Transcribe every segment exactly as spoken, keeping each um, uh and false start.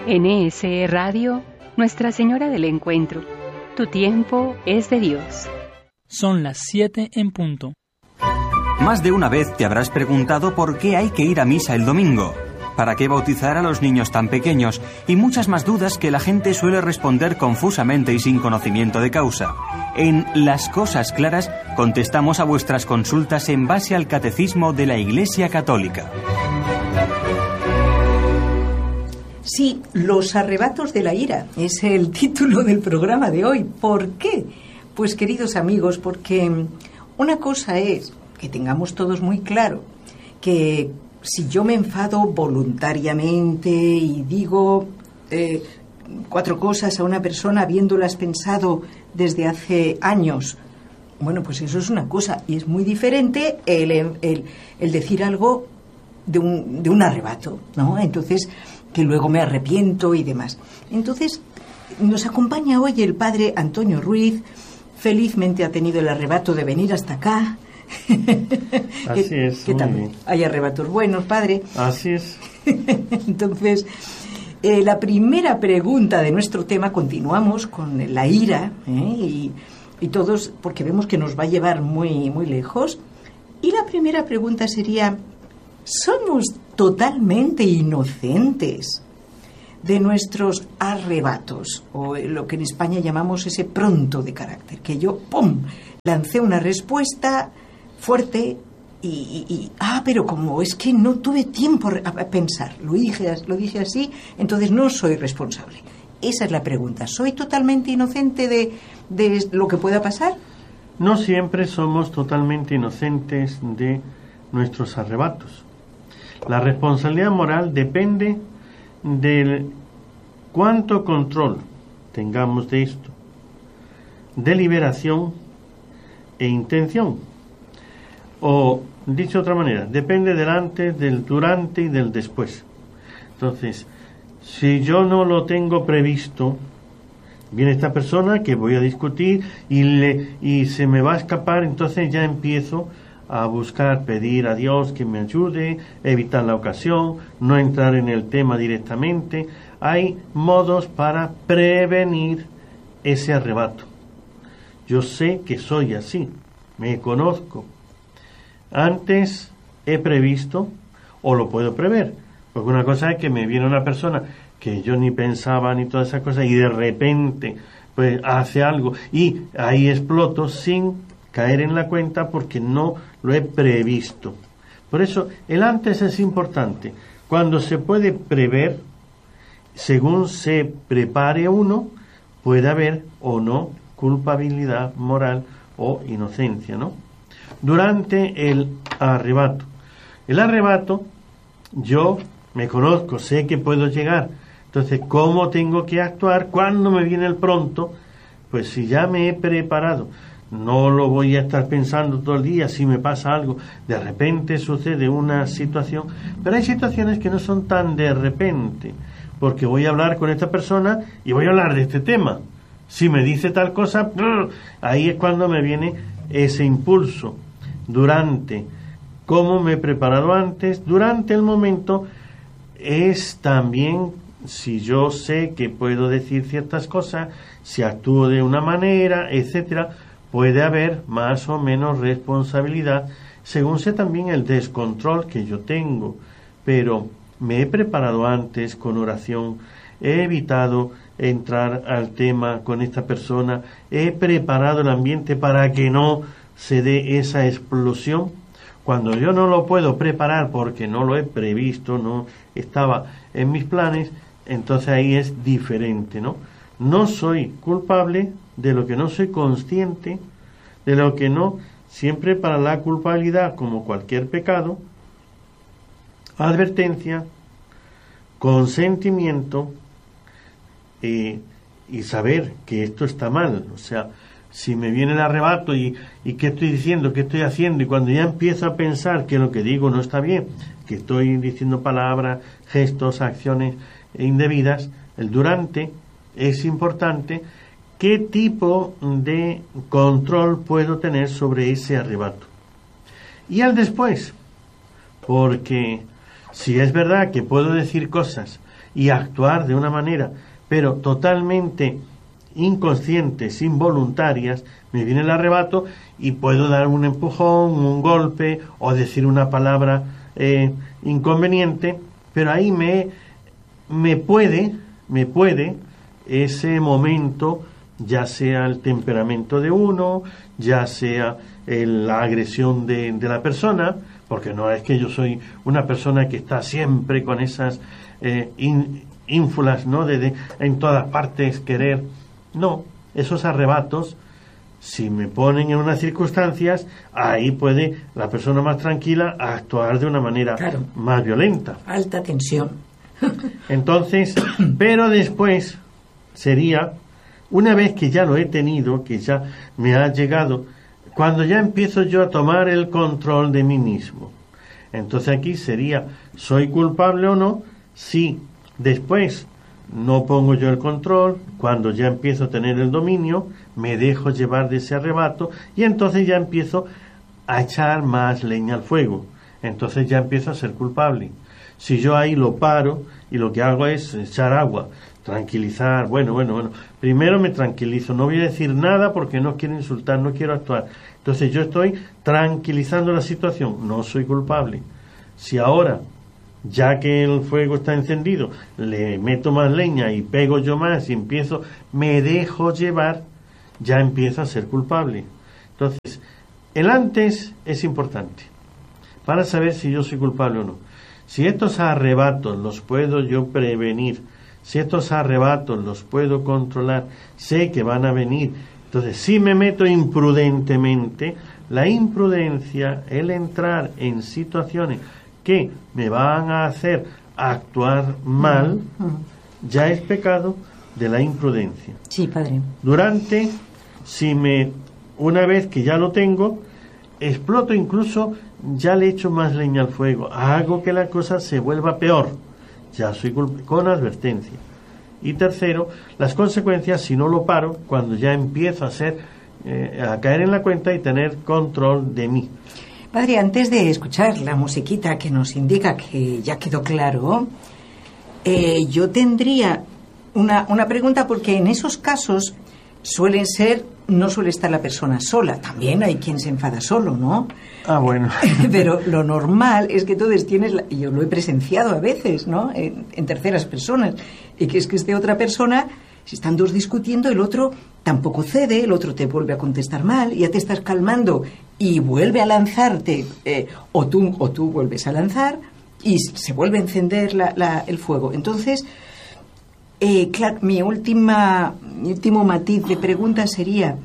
N S E Radio, Nuestra Señora del Encuentro. Tu tiempo es de Dios. Son las siete en punto. Más de una vez te habrás preguntado por qué hay que ir a misa el domingo, para qué bautizar a los niños tan pequeños y muchas más dudas que la gente suele responder confusamente y sin conocimiento de causa. En Las Cosas Claras contestamos a vuestras consultas en base al Catecismo de la Iglesia Católica. Sí, los arrebatos de la ira es el título del programa de hoy. ¿Por qué? Pues, queridos amigos, porque una cosa es que tengamos todos muy claro que si yo me enfado voluntariamente y digo eh, cuatro cosas a una persona habiéndolas pensado desde hace años, bueno, pues eso es una cosa, y es muy diferente el, el, el decir algo de un, de un arrebato, ¿no? Entonces, que luego me arrepiento y demás. Entonces, nos acompaña hoy el padre Antonio Ruiz. Felizmente ha tenido el arrebato de venir hasta acá. Así es. ¿Qué tal? Hay arrebatos buenos, padre. Así es. Entonces, eh, la primera pregunta de nuestro tema, continuamos con la ira, ¿eh? y, y todos, porque vemos que nos va a llevar muy, muy lejos. Y la primera pregunta sería: ¿somos totalmente inocentes de nuestros arrebatos, o lo que en España llamamos ese pronto de carácter? Que yo, ¡pum!, lancé una respuesta fuerte y, y, y ah, pero como es que no tuve tiempo a pensar, lo dije, lo dije así, entonces no soy responsable. Esa es la pregunta. ¿Soy totalmente inocente de, de lo que pueda pasar? No siempre somos totalmente inocentes de nuestros arrebatos. La responsabilidad moral depende del cuánto control tengamos de esto, deliberación e intención. O, dicho de otra manera, depende del antes, del durante y del después. Entonces, si yo no lo tengo previsto, viene esta persona que voy a discutir y, le, y se me va a escapar, entonces ya empiezo a buscar, pedir a Dios que me ayude, evitar la ocasión, no entrar en el tema directamente. Hay modos para prevenir ese arrebato. Yo sé que soy así, me conozco. Antes he previsto, o lo puedo prever, porque una cosa es que me viene una persona que yo ni pensaba ni todas esas cosas y de repente pues hace algo y ahí exploto sin caer en la cuenta porque no lo he previsto. Por eso el antes es importante. Cuando se puede prever, según se prepare uno, puede haber o no culpabilidad moral o inocencia, ¿no? Durante el arrebato. El arrebato, yo me conozco, sé que puedo llegar. Entonces, ¿cómo tengo que actuar? ¿Cuándo me viene el pronto? Pues si ya me he preparado. No lo voy a estar pensando todo el día si me pasa algo. De repente sucede una situación. Pero hay situaciones que no son tan de repente. Porque voy a hablar con esta persona y voy a hablar de este tema. Si me dice tal cosa, ahí es cuando me viene ese impulso. Durante, cómo me he preparado antes, durante el momento, es también, si yo sé que puedo decir ciertas cosas, si actúo de una manera, etcétera, puede haber más o menos responsabilidad, según sé también el descontrol que yo tengo. Pero me he preparado antes con oración, he evitado entrar al tema con esta persona, he preparado el ambiente para que no se dé esa explosión. Cuando yo no lo puedo preparar porque no lo he previsto, no estaba en mis planes, entonces ahí es diferente, ¿no? No soy culpable de lo que no soy consciente, de lo que no, siempre para la culpabilidad, como cualquier pecado, advertencia, consentimiento eh, y saber que esto está mal. O sea, si me viene el arrebato y, y qué estoy diciendo, qué estoy haciendo, y cuando ya empiezo a pensar que lo que digo no está bien, que estoy diciendo palabras, gestos, acciones indebidas, el durante es importante. ¿Qué tipo de control puedo tener sobre ese arrebato? Y al después, porque Si es verdad que puedo decir cosas y actuar de una manera, pero totalmente inconscientes, involuntarias, me viene el arrebato y puedo dar un empujón, un golpe o decir una palabra eh, inconveniente, pero ahí me, me puede, me puede ese momento, ya sea el temperamento de uno, ya sea el, la agresión de, de la persona, porque no es que yo soy una persona que está siempre con esas eh, in, ínfulas, ¿no? De, de en todas partes querer. No, esos arrebatos, si me ponen en unas circunstancias, ahí puede la persona más tranquila actuar de una manera claro. más violenta. Alta tensión. Entonces, pero después sería, una vez que ya lo he tenido, que ya me ha llegado, cuando ya empiezo yo a tomar el control de mí mismo. Entonces aquí sería, ¿soy culpable o no? Sí. Después no pongo yo el control, cuando ya empiezo a tener el dominio, me dejo llevar de ese arrebato y entonces ya empiezo a echar más leña al fuego. Entonces ya empiezo a ser culpable. Si yo ahí lo paro y lo que hago es echar agua, tranquilizar, bueno, bueno, bueno, primero me tranquilizo, no voy a decir nada porque no quiero insultar, no quiero actuar. Entonces yo estoy tranquilizando la situación, no soy culpable. Si ahora, ya que el fuego está encendido, le meto más leña y pego yo más y empiezo, me dejo llevar, ya empiezo a ser culpable. Entonces, el antes es importante para saber si yo soy culpable o no. Si estos arrebatos los puedo yo prevenir, si estos arrebatos los puedo controlar, sé que van a venir. Entonces, si me meto imprudentemente, la imprudencia, el entrar en situaciones que me van a hacer actuar mal, ya es pecado de la imprudencia. Sí, padre. Durante, si me, una vez que ya lo tengo, exploto incluso, ya le echo más leña al fuego, hago que la cosa se vuelva peor, ya soy culpable, con advertencia. Y tercero, las consecuencias si no lo paro, cuando ya empiezo a ser, eh, a caer en la cuenta y tener control de mí. Padre, antes de escuchar la musiquita que nos indica que ya quedó claro, eh, yo tendría una, una pregunta, porque en esos casos suelen ser, no suele estar la persona sola, también hay quien se enfada solo, ¿no? Ah, bueno. Pero lo normal es que entonces tienes, la, y yo lo he presenciado a veces, ¿no? En, en terceras personas, y que es que esté otra persona, si están dos discutiendo, el otro tampoco cede, el otro te vuelve a contestar mal, y ya te estás calmando y vuelve a lanzarte, eh, o tú o tú vuelves a lanzar y se vuelve a encender la, la, el fuego. Entonces, eh, claro, mi última mi último matiz de pregunta sería,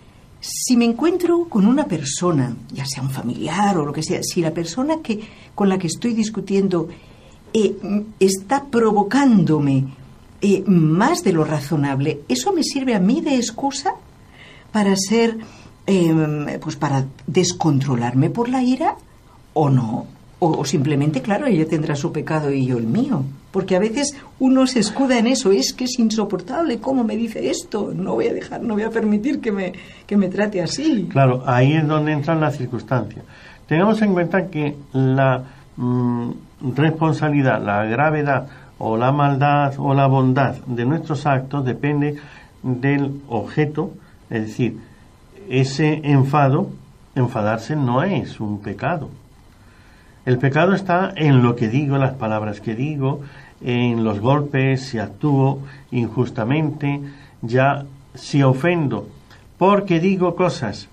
si me encuentro con una persona, ya sea un familiar o lo que sea, si la persona que con la que estoy discutiendo eh, está provocándome eh, más de lo razonable, ¿eso me sirve a mí de excusa para ser Eh, pues para descontrolarme por la ira o no? O, o simplemente, claro, ella tendrá su pecado y yo el mío, porque a veces uno se escuda en eso, es que es insoportable, ¿cómo me dice esto? No voy a dejar, no voy a permitir que me, que me trate así. Claro, ahí es donde entran las circunstancias. Tengamos en cuenta que la mmm, responsabilidad, la gravedad o la maldad o la bondad de nuestros actos depende del objeto, es decir, ese enfado, enfadarse no es un pecado. El pecado está en lo que digo, las palabras que digo, en los golpes, si actúo injustamente, ya si ofendo, porque digo cosas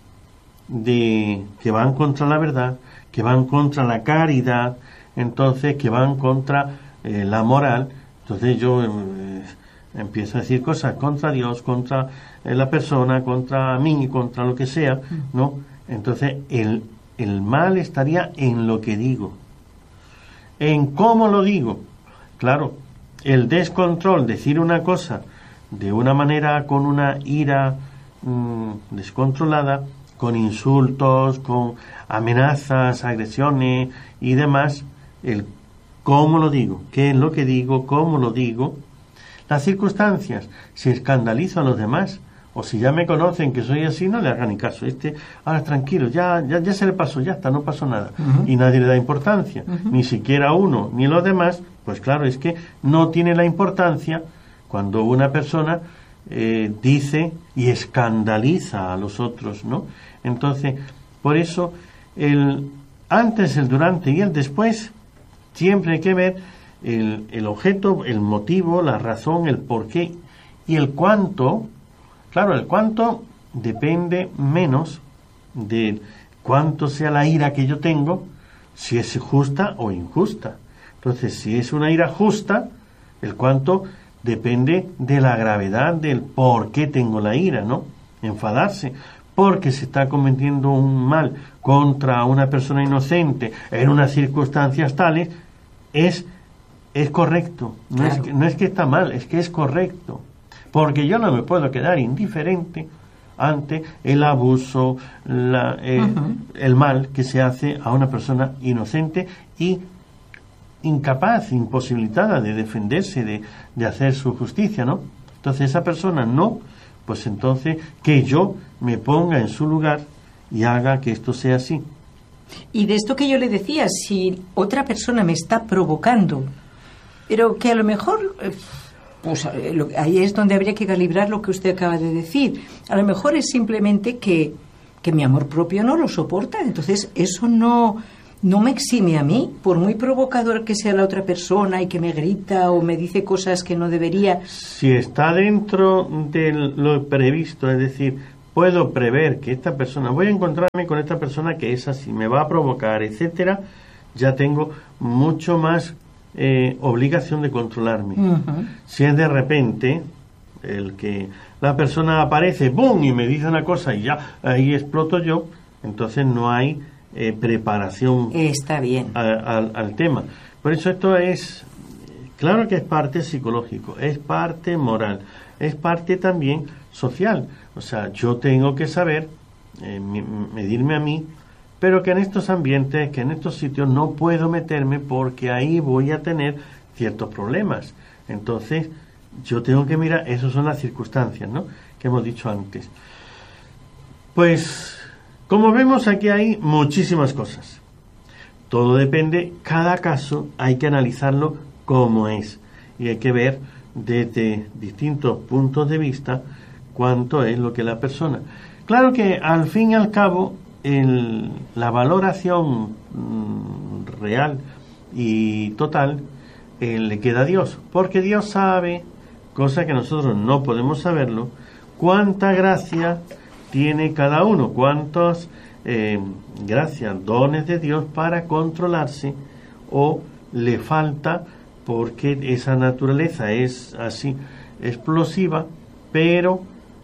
de que van contra la verdad, que van contra la caridad, entonces que van contra eh, la moral, entonces yo eh, empiezo a decir cosas contra Dios, contra la persona, contra mí, contra lo que sea, ¿no? Entonces el, el mal estaría en lo que digo, en cómo lo digo. Claro, el descontrol, decir una cosa de una manera con una ira mmm, descontrolada, con insultos, con amenazas, agresiones y demás, el cómo lo digo, qué es lo que digo, cómo lo digo, las circunstancias, si escandalizo a los demás O si ya me conocen que soy así, no le hagan ni caso. Este, ahora tranquilo, ya, ya, ya se le pasó, ya está, no pasó nada. Uh-huh. Y nadie le da importancia, uh-huh. ni siquiera uno, ni los demás. Pues claro, es que no tiene la importancia cuando una persona eh, dice y escandaliza a los otros, ¿no? Entonces, por eso, el antes, el durante y el después, siempre hay que ver el, el objeto, el motivo, la razón, el porqué y el cuánto. Claro, el cuánto depende menos de cuánto sea la ira que yo tengo, si es justa o injusta. Entonces, si es una ira justa, el cuánto depende de la gravedad del por qué tengo la ira, ¿no? Enfadarse porque se está cometiendo un mal contra una persona inocente en unas circunstancias tales, es, es correcto. No, claro. es que, no es que está mal, es que es correcto. Porque yo no me puedo quedar indiferente ante el abuso, la, eh, uh-huh. el mal que se hace a una persona inocente y incapaz, imposibilitada de defenderse, de, de hacer su justicia, ¿no? Entonces esa persona no, pues entonces que yo me ponga en su lugar y haga que esto sea así. Y de esto que yo le decía, si otra persona me está provocando, pero que a lo mejor... Eh, pues ahí es donde habría que calibrar lo que usted acaba de decir. A lo mejor es simplemente que, que mi amor propio no lo soporta. Entonces eso no, no me exime a mí, por muy provocador que sea la otra persona y que me grita o me dice cosas que no debería. Si está dentro de lo previsto, es decir, puedo prever que esta persona, voy a encontrarme con esta persona que es así, me va a provocar, etcétera, ya tengo mucho más Eh, obligación de controlarme. Uh-huh. Si es de repente el que la persona aparece, ¡bum!, y me dice una cosa y ya ahí exploto yo, entonces no hay eh, preparación. Está bien. A, a, al tema. Por eso esto es, claro que es parte psicológico, es parte moral, es parte también social. O sea, yo tengo que saber eh, medirme a mí, pero que en estos ambientes, que en estos sitios no puedo meterme porque ahí voy a tener ciertos problemas. Entonces, yo tengo que mirar, esas son las circunstancias, ¿no?, que hemos dicho antes. Pues, como vemos, aquí hay muchísimas cosas. Todo depende, cada caso hay que analizarlo como es. Y hay que ver desde distintos puntos de vista cuánto es lo que la persona. Claro que al fin y al cabo, El, la valoración mm, real y total eh, le queda a Dios, porque Dios sabe, cosa que nosotros no podemos saberlo, cuánta gracia tiene cada uno, cuántas eh, gracias, dones de Dios para controlarse, o le falta porque esa naturaleza es así explosiva, pero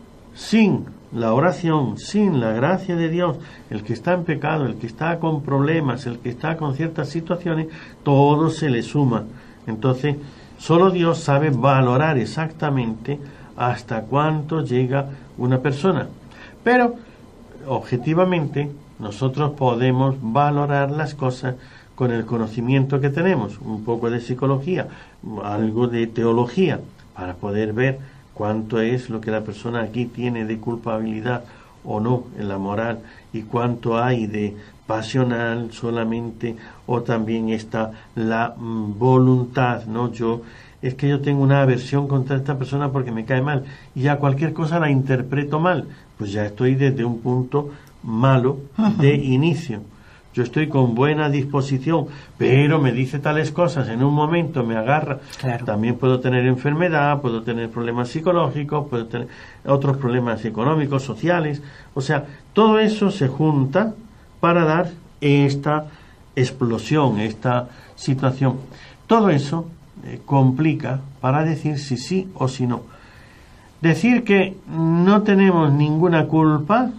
sin la oración, sin la gracia de Dios, el que está en pecado, el que está con problemas, el que está con ciertas situaciones, todo se le suma. Entonces, solo Dios sabe valorar exactamente hasta cuánto llega una persona. Pero, objetivamente, nosotros podemos valorar las cosas con el conocimiento que tenemos, un poco de psicología, algo de teología, para poder ver cuánto es lo que la persona aquí tiene de culpabilidad o no en la moral, y cuánto hay de pasional solamente, o también está la mm, voluntad, ¿no? Yo, es que yo tengo una aversión contra esta persona porque me cae mal, y a cualquier cosa la interpreto mal, pues ya estoy desde un punto malo de inicio. Yo estoy con buena disposición, pero me dice tales cosas, en un momento me agarra. Claro. También puedo tener enfermedad, puedo tener problemas psicológicos, puedo tener otros problemas económicos, sociales. O sea, todo eso se junta para dar esta explosión, esta situación. Todo eso eh, complica para decir si sí o si no. Decir que no tenemos ninguna culpa,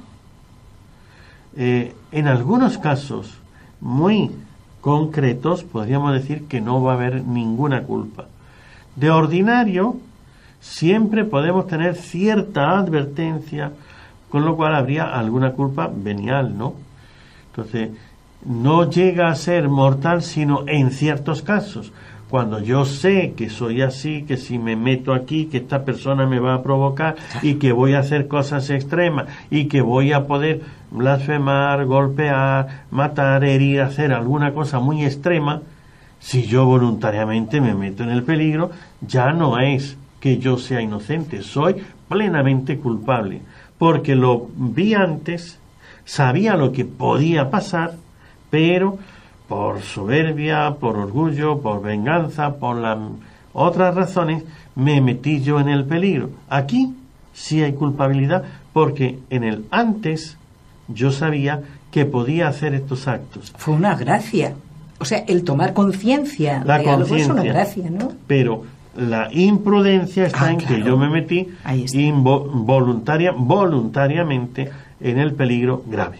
Eh, en algunos casos muy concretos podríamos decir que no va a haber ninguna culpa. De ordinario siempre podemos tener cierta advertencia, con lo cual habría alguna culpa venial, ¿no? Entonces, no llega a ser mortal sino en ciertos casos, cuando yo sé que soy así, que si me meto aquí, que esta persona me va a provocar y que voy a hacer cosas extremas y que voy a poder blasfemar, golpear, matar, herir, hacer alguna cosa muy extrema, si yo voluntariamente me meto en el peligro, ya no es que yo sea inocente, soy plenamente culpable, porque lo vi antes, sabía lo que podía pasar, pero por soberbia, por orgullo, por venganza, por las otras razones, me metí yo en el peligro. Aquí sí hay culpabilidad, porque en el antes yo sabía que podía hacer estos actos. Fue una gracia. O sea, el tomar conciencia de algo es una gracia, ¿no? Pero la imprudencia está ah, en claro. que yo me metí involuntaria, voluntariamente en el peligro grave.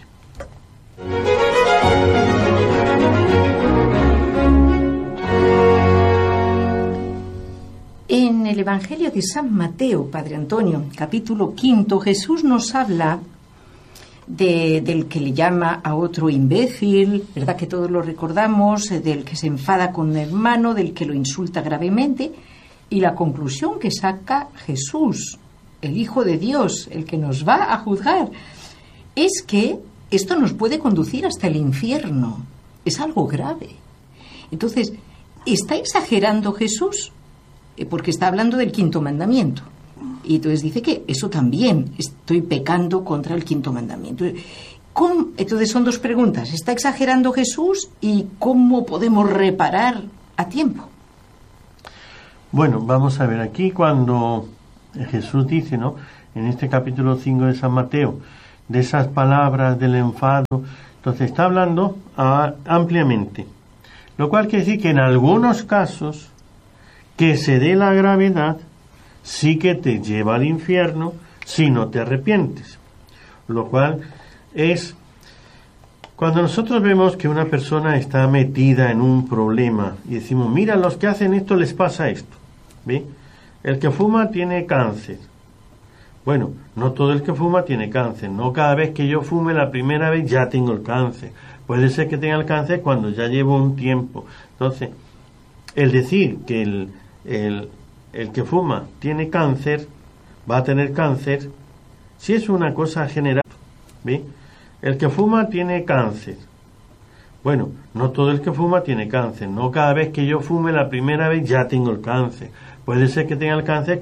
En el Evangelio de San Mateo, Padre Antonio, capítulo quinto, Jesús nos habla de, del que le llama a otro imbécil, ¿verdad? Que todos lo recordamos, del que se enfada con un hermano, del que lo insulta gravemente, y la conclusión que saca Jesús, el Hijo de Dios, el que nos va a juzgar, es que esto nos puede conducir hasta el infierno. Es algo grave. Entonces, ¿está exagerando Jesús? Porque está hablando del quinto mandamiento. Y entonces dice que eso también, estoy pecando contra el quinto mandamiento. ¿Cómo? Entonces son dos preguntas. ¿Está exagerando Jesús y cómo podemos reparar a tiempo? Bueno, vamos a ver aquí cuando Jesús dice, ¿no?, en este capítulo cinco de San Mateo, de esas palabras del enfado, entonces está hablando a, ampliamente. Lo cual quiere decir que en algunos casos que se dé la gravedad, sí que te lleva al infierno si no te arrepientes. Lo cual es, cuando nosotros vemos que una persona está metida en un problema y decimos, mira, los que hacen esto les pasa esto, ¿ve? El que fuma tiene cáncer. Bueno, no todo el que fuma tiene cáncer, no cada vez que yo fume la primera vez ya tengo el cáncer. Puede ser que tenga el cáncer cuando ya llevo un tiempo. Entonces, el decir que el El, el que fuma tiene cáncer, va a tener cáncer, si es una cosa general, ¿ve? El que fuma tiene cáncer. Bueno, no todo el que fuma tiene cáncer, no cada vez que yo fume la primera vez ya tengo el cáncer. Puede ser que tenga el cáncer